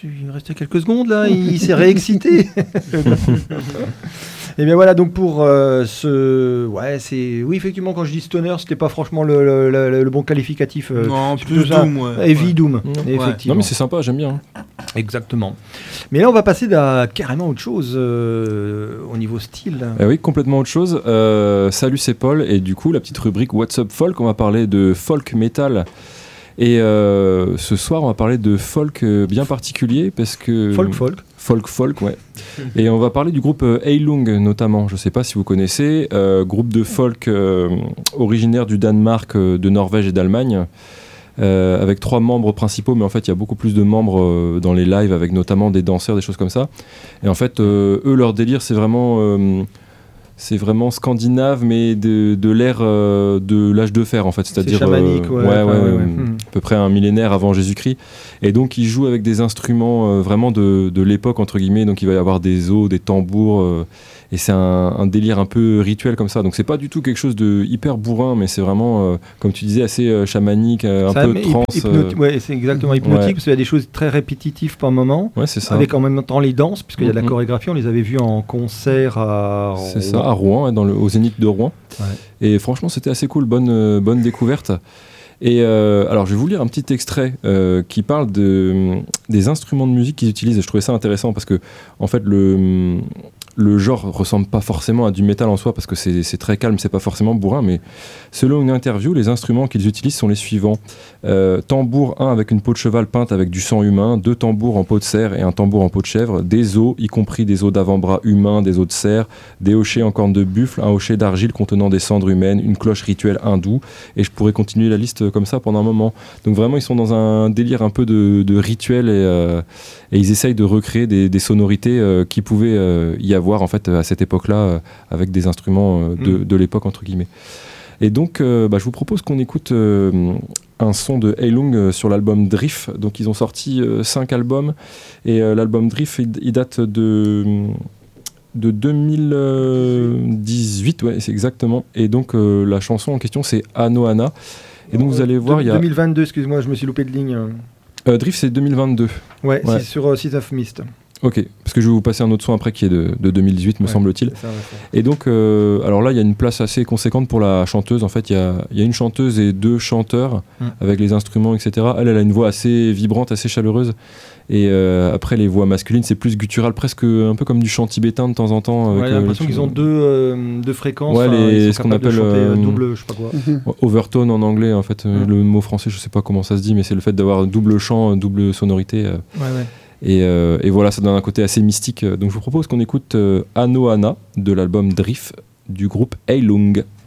il me restait quelques secondes là, il s'est réexcité. Et bien voilà, donc pour oui, effectivement, quand je dis stoner, c'était pas franchement le bon qualificatif. Non, plus doom, ouais. Heavy doom, effectivement. Non, mais c'est sympa, j'aime bien. Exactement. Mais là, on va passer à carrément autre chose au niveau style. Oui, complètement autre chose. Salut, c'est Paul. Et du coup, la petite rubrique What's Up Folk, on va parler de folk metal. Et ce soir, on va parler de folk bien particulier parce que... Folk, ouais. Et on va parler du groupe Heilung notamment. Je ne sais pas si vous connaissez. Groupe de folk originaire du Danemark, de Norvège et d'Allemagne. Avec 3 membres principaux, mais en fait il y a beaucoup plus de membres dans les lives, avec notamment des danseurs, des choses comme ça. Et en fait, eux, leur délire, c'est vraiment scandinave, mais de l'ère de l'âge de fer, en fait. C'est-à-dire chamanique, à peu près un millénaire avant Jésus-Christ. Et donc ils jouent avec des instruments vraiment de l'époque, entre guillemets. Donc il va y avoir des os, des tambours, et c'est un délire un peu rituel comme ça. Donc c'est pas du tout quelque chose de hyper bourrin, mais c'est vraiment, comme tu disais, assez chamanique, un peu trans. Ouais, c'est exactement hypnotique, parce qu'il y a des choses très répétitives par moment. Ouais, c'est ça. Avec en même temps les danses, puisqu'il y a de la chorégraphie. On les avait vus en concert à Rouen. C'est ça, à Rouen, au Zénith de Rouen. Ouais. Et franchement, c'était assez cool, bonne découverte. Et alors, je vais vous lire un petit extrait qui parle des instruments de musique qu'ils utilisent. Et je trouvais ça intéressant parce que, en fait, le genre ressemble pas forcément à du métal en soi parce que c'est très calme, c'est pas forcément bourrin, mais selon une interview, les instruments qu'ils utilisent sont les suivants. Tambour 1 avec une peau de cheval peinte avec du sang humain, 2 tambours en peau de cerf et un tambour en peau de chèvre, des os, y compris des os d'avant-bras humains, des os de cerf, des hochets en corne de buffle, un hochet d'argile contenant des cendres humaines, une cloche rituelle hindoue, et je pourrais continuer la liste comme ça pendant un moment. Donc vraiment, ils sont dans un délire un peu de rituel et ils essayent de recréer des sonorités qui pouvaient y avoir en fait à cette époque-là avec des instruments de l'époque entre guillemets. Et donc je vous propose qu'on écoute un son de Heilung sur l'album Drift. Donc ils ont sorti 5 albums et l'album Drift il date de 2018, ouais, c'est exactement. Et donc la chanson en question c'est Anohana. Et donc vous allez voir, il y a 2022, excuse-moi, je me suis loupé de ligne. Drift c'est 2022. Ouais. C'est sur Seeds of Mist. Ok, parce que je vais vous passer un autre son après qui est de 2018, me semble-t-il. Ça, et donc, alors là, il y a une place assez conséquente pour la chanteuse. En fait, il y a une chanteuse et 2 chanteurs avec les instruments, etc. Elle a une voix assez vibrante, assez chaleureuse. Et après, les voix masculines, c'est plus guttural, presque un peu comme du chant tibétain de temps en temps. J'ai l'impression qu'ils ont deux fréquences. Ouais, ce qu'on appelle double, je sais pas quoi. Overtone en anglais, en fait. Le mot français, je sais pas comment ça se dit, mais c'est le fait d'avoir double chant, double sonorité. Et voilà, ça donne un côté assez mystique. Donc je vous propose qu'on écoute Anohana de l'album Drift du groupe Heilung.